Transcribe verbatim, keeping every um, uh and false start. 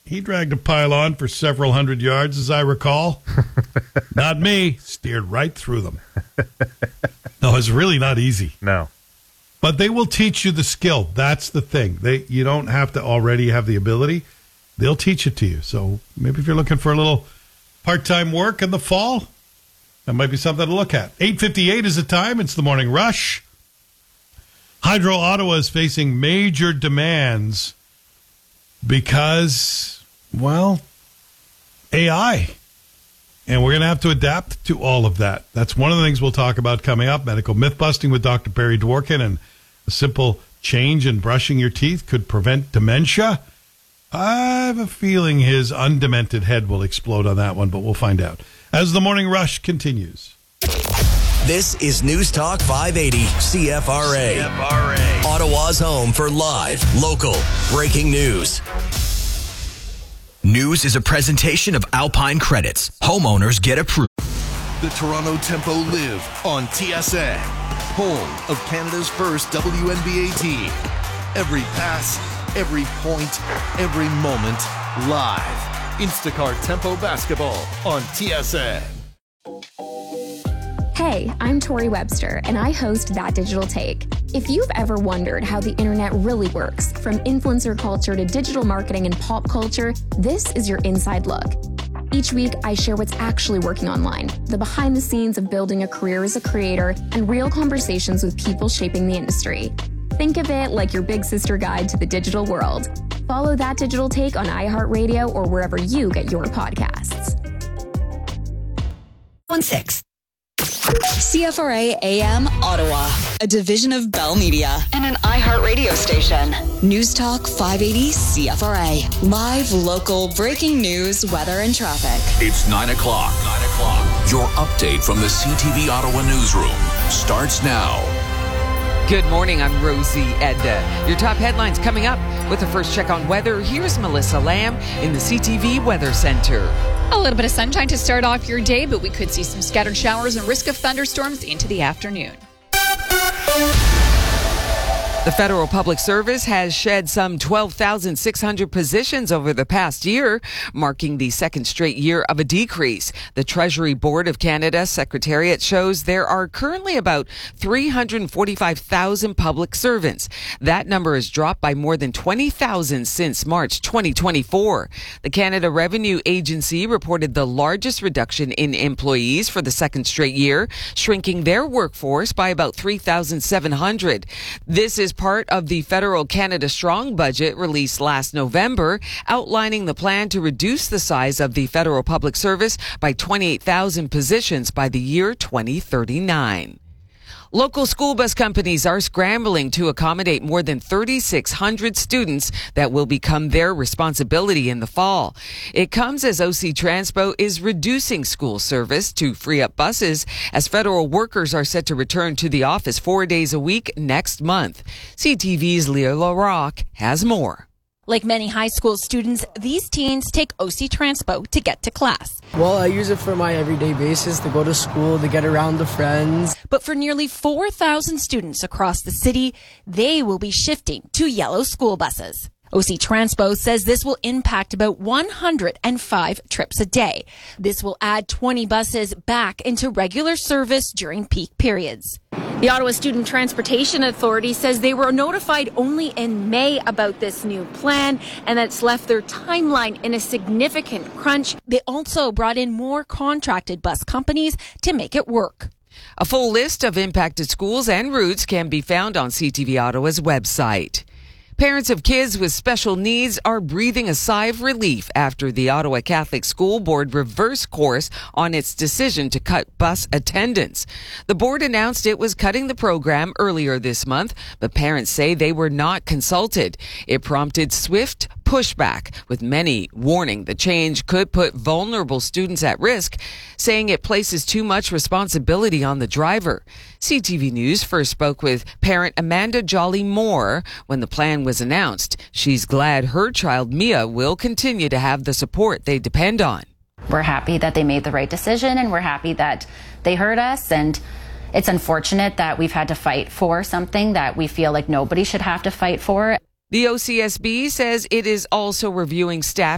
He dragged a pylon for several hundred yards, as I recall. Not me. Steered right through them. No, it's really not easy. No. But they will teach you the skill. That's the thing. They You don't have to already have the ability. They'll teach it to you. So maybe if you're looking for a little part-time work in the fall, that might be something to look at. eight fifty-eight is the time. It's the Morning Rush. Hydro Ottawa is facing major demands because, well, A I. And we're going to have to adapt to all of that. That's one of the things we'll talk about coming up. Medical myth-busting with Doctor Barry Dworkin, and a simple change in brushing your teeth could prevent dementia. I have a feeling his undemented head will explode on that one, but we'll find out as the Morning Rush continues. This is News Talk five eighty C F R A. C F R A. Ottawa's home for live, local, breaking news. News is a presentation of Alpine Credits. Homeowners get approved. The Toronto Tempo live on T S N, home of Canada's first W N B A team. Every pass, every point, every moment, live. Instacart Tempo Basketball on T S N. Hey, I'm Tori Webster, and I host That Digital Take. If you've ever wondered how the internet really works, from influencer culture to digital marketing and pop culture, this is your inside look. Each week, I share what's actually working online, the behind the scenes of building a career as a creator, and real conversations with people shaping the industry. Think of it like your big sister guide to the digital world. Follow That Digital Take on iHeartRadio or wherever you get your podcasts. One six. C F R A A M Ottawa, a division of Bell Media and an iHeartRadio station. News Talk five eighty C F R A. Live, local, breaking news, weather, and traffic. It's nine o'clock. nine o'clock. Your update from the C T V Ottawa newsroom starts now. Good morning, I'm Rosie Edda. Your top headlines coming up with a first check on weather. Here's Melissa Lamb in the C T V Weather Center. A little bit of sunshine to start off your day, but we could see some scattered showers and risk of thunderstorms into the afternoon. The Federal Public Service has shed some twelve thousand six hundred positions over the past year, marking the second straight year of a decrease. The Treasury Board of Canada Secretariat shows there are currently about three hundred forty-five thousand public servants. That number has dropped by more than twenty thousand since March twenty twenty-four. The Canada Revenue Agency reported the largest reduction in employees for the second straight year, shrinking their workforce by about three thousand seven hundred. This is part of the Federal Canada Strong budget released last November, outlining the plan to reduce the size of the federal public service by twenty-eight thousand positions by the year twenty thirty-nine. Local school bus companies are scrambling to accommodate more than thirty-six hundred students that will become their responsibility in the fall. It comes as O C Transpo is reducing school service to free up buses as federal workers are set to return to the office four days a week next month. C T V's Leah LaRocque has more. Like many high school students, these teens take O C Transpo to get to class. Well, I use it for my everyday basis, to go to school, to get around the friends. But for nearly four thousand students across the city, they will be shifting to yellow school buses. O C Transpo says this will impact about one hundred five trips a day. This will add twenty buses back into regular service during peak periods. The Ottawa Student Transportation Authority says they were notified only in May about this new plan, and that's left their timeline in a significant crunch. They also brought in more contracted bus companies to make it work. A full list of impacted schools and routes can be found on C T V Ottawa's website. Parents of kids with special needs are breathing a sigh of relief after the Ottawa Catholic School Board reversed course on its decision to cut bus attendance. The board announced it was cutting the program earlier this month, but parents say they were not consulted. It prompted swift pushback, with many warning the change could put vulnerable students at risk, saying it places too much responsibility on the driver. C T V News first spoke with parent Amanda Jolly Moore when the plan was announced. She's glad her child Mia will continue to have the support they depend on. We're happy that they made the right decision, and we're happy that they heard us, and it's unfortunate that we've had to fight for something that we feel like nobody should have to fight for. The O C S B says it is also reviewing staff